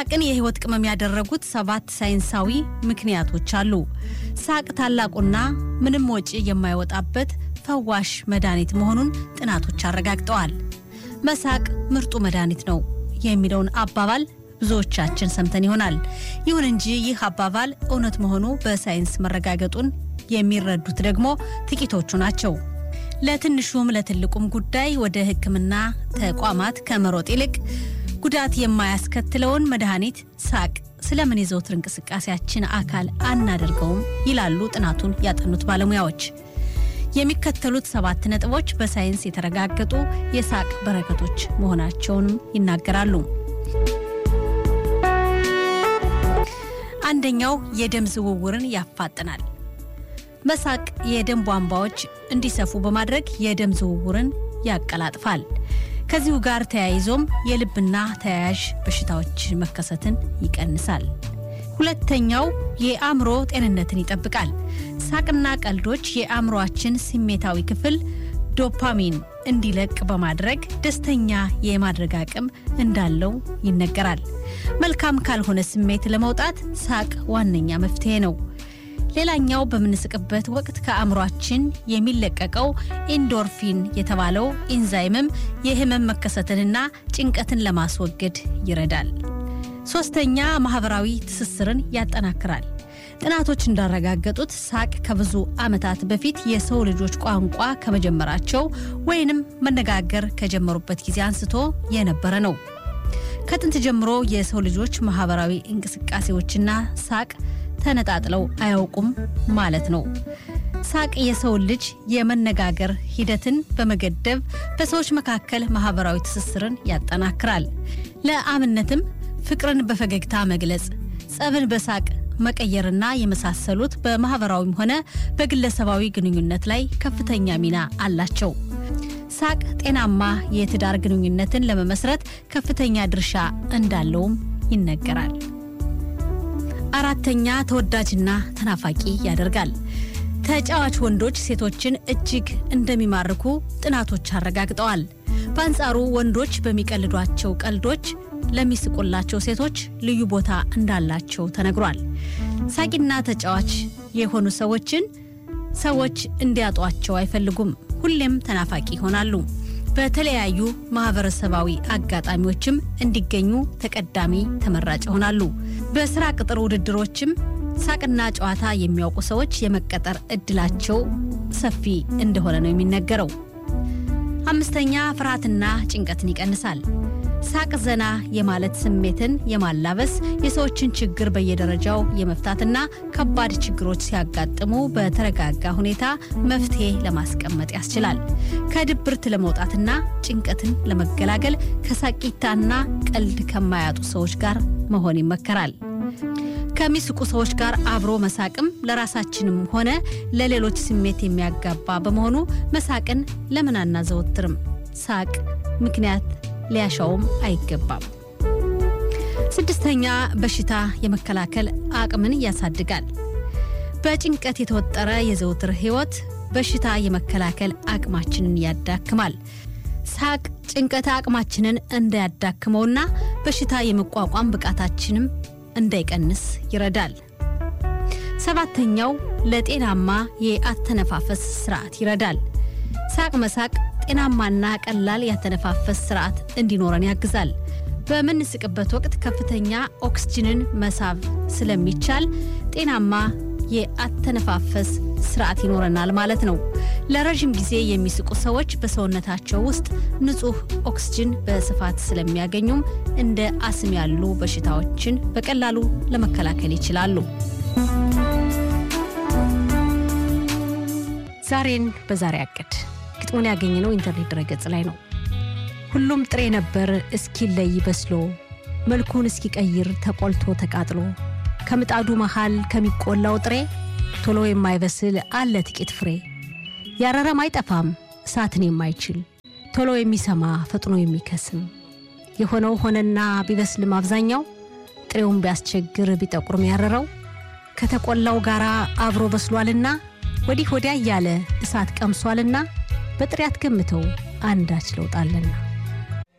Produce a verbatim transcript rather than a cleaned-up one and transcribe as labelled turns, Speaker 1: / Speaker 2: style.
Speaker 1: ሳቅን የህይወት ቅመም ያደረጉት ሰባት ሳይንሳዊ ምክንያቶች አሉ። ሳቅ ታላቁና ምንም ወጪ የማይወጣበት ፈዋሽ መድኃኒት መሆኑን ጥናቶች አረጋግጠዋል። መሳቅ ምርጡ መድኃኒት ነው የሚለውን አባባል ብዙዎቻችን ሰምተን ይሆናል። ይሁን እንጂ ይህ አባባል እውነት መሆኑ በሳይንስ መረጋገጡን የሚረዱት ደግሞ ጥቂቶቹ ናቸው። ለትንሹም ለትልቁም ጉዳይ ወደ ሕክምና ተቋማት ከመሮጥ ይልቅ ጉዳት የማያስከትለውን መድኃኒት ሳቅ ስለምን የዘወትር እንቅስቃሴያችን አካል አናደርገውም ይላሉ ጥናቱን ያጠኑት ባለሙያዎች። የሚከተሉት ሰባት ነጥቦች በሳይንስ የተረጋገጡ የሳቅ በረከቶች መሆናቸውንም ይናገራሉ። አንደኛው የደም ዝውውርን ያፋጥናል። መሳቅ የደም ቧንቧዎች እንዲሰፉ በማድረግ የደም ዝውውርን ያቀላጥፋል። ከዚሁ ጋር ተያይዞም የልብና ተያያዥ በሽታዎች መከሰትን ይቀንሳል። ሁለተኛው የአእምሮ ጤንነትን ይጠብቃል። ሳቅና ቀልዶች የአእምሮአችን ስሜታዊ ክፍል ዶፓሚን እንዲለቅ በማድረግ ደስተኛ የማድረግ አቅም እንዳለው ይነገራል። መልካም ካልሆነ ስሜት ለመውጣት ሳቅ ዋነኛ መፍትሄ ነው። ሌላኛው በምንስቅበት ወቅት ከአእምሮአችን የሚለቀቀው ኢንዶርፊን የተባለው ኢንዛይምም የህመም መከሰትንና ጭንቀትን ለማስወገድ ይረዳል። ሶስተኛ ማህበራዊ ትስስርን ያጠናክራል። ጥናቶች እንዳረጋገጡት ሳቅ ከብዙ ዓመታት በፊት የሰው ልጆች ቋንቋ ከመጀመራቸው ወይንም መነጋገር ከጀመሩበት ጊዜ አንስቶ የነበረ ነው። ከጥንት ጀምሮ የሰው ልጆች ማህበራዊ እንቅስቃሴዎችና ሳቅ ተነጣጥለው አያውቁም ማለት ነው። ሳቅ የሰው ልጅ የመነጋገር ሂደትን በመገደብ በሰዎች መካከል ማህበራዊ ትስስርን ያጠናክራል። ለአብነትም ፍቅርን በፈገግታ መግለጽ፣ ጸብን በሳቅ መቀየርና የመሳሰሉት በማህበራዊም ሆነ በግለሰባዊ ግንኙነት ላይ ከፍተኛ ሚና አላቸው። ሳቅ ጤናማ የትዳር ግንኙነትን ለመመስረት ከፍተኛ ድርሻ እንዳለውም ይነገራል። አራተኛ ተወዳጅና ተናፋቂ ያደርጋል። ተጫዋች ወንዶች ሴቶችን እጅግ እንደሚማርኩ ጥናቶች አረጋግጠዋል። በአንጻሩ ወንዶች በሚቀልዷቸው ቀልዶች ለሚስቁላቸው ሴቶች ልዩ ቦታ እንዳላቸው ተነግሯል። ሳቂና ተጫዋች የሆኑ ሰዎችን ሰዎች እንዲያጧቸው አይፈልጉም፣ ሁሌም ተናፋቂ ይሆናሉ። በተለያዩ ማህበረሰባዊ አጋጣሚዎችም እንዲገኙ ተቀዳሚ ተመራጭ ይሆናሉ። በስራ ቅጥር ውድድሮችም ሳቅና ጨዋታ የሚያውቁ ሰዎች የመቀጠር እድላቸው ሰፊ እንደሆነ ነው የሚነገረው። አምስተኛ ፍርሃትና ጭንቀትን ይቀንሳል። ሳቅ ዘና የማለት ስሜትን የማላበስ የሰዎችን ችግር በየደረጃው የመፍታትና ከባድ ችግሮች ሲያጋጥሙ በተረጋጋ ሁኔታ መፍትሄ ለማስቀመጥ ያስችላል። ከድብርት ለመውጣትና ጭንቀትን ለመገላገል ከሳቂታና ቀልድ ከማያጡ ሰዎች ጋር መሆን ይመከራል። ከሚስቁ ሰዎች ጋር አብሮ መሳቅም ለራሳችንም ሆነ ለሌሎች ስሜት የሚያጋባ በመሆኑ መሳቅን ለምን አናዘወትርም? ሳቅ ምክንያት ሊያሻውም አይገባም። ስድስተኛ በሽታ የመከላከል አቅምን ያሳድጋል። በጭንቀት የተወጠረ የዘውትር ህይወት በሽታ የመከላከል አቅማችንን ያዳክማል። ሳቅ ጭንቀት አቅማችንን እንዳያዳክመውና በሽታ የመቋቋም ብቃታችንም እንዳይቀንስ ይረዳል። ሰባተኛው ለጤናማ የአተነፋፈስ ስርዓት ይረዳል። ሳቅ መሳቅ ጤናማና ቀላል ያተነፋፈስ ስርዓት እንዲኖረን ያግዛል። በምንስቅበት ወቅት ከፍተኛ ኦክሲጅንን መሳብ ስለሚቻል ጤናማ የአተነፋፈስ ስርዓት ይኖረናል ማለት ነው። ለረጅም ጊዜ የሚስቁ ሰዎች በሰውነታቸው ውስጥ ንጹህ ኦክሲጅን በስፋት ስለሚያገኙም እንደ አስም ያሉ በሽታዎችን በቀላሉ ለመከላከል ይችላሉ። ዛሬን በዛሬ አቅድ ግጥሙን ያገኘነው ኢንተርኔት ድረገጽ ላይ ነው። ሁሉም ጥሬ ነበር እስኪለይ በስሎ መልኩን እስኪቀይር ተቆልቶ ተቃጥሎ ከምጣዱ መሃል ከሚቆላው ጥሬ ቶሎ የማይበስል አለ ጥቂት ፍሬ ያረረም አይጠፋም እሳትን የማይችል ቶሎ የሚሰማ ፈጥኖ የሚከስም የሆነው ሆነና ቢበስልም አብዛኛው ጥሬውን ቢያስቸግር ቢጠቁርም ያረረው ከተቆላው ጋራ አብሮ በስሏልና ወዲህ ወዲያ ያለ እሳት ቀምሷልና በጥሪያት ገምተው አንዳች ለውጣለና